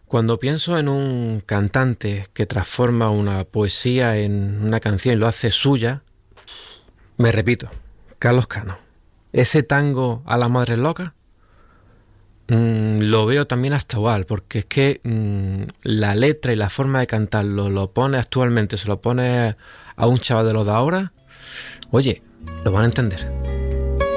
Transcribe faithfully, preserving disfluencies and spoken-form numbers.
Cuando pienso en un cantante que transforma una poesía en una canción y lo hace suya, me repito, Carlos Cano. Ese tango a la madre loca, mmm, lo veo también actual, porque es que mmm, la letra y la forma de cantarlo lo pone actualmente, se lo pone a un chaval de los de ahora, oye, lo van a entender.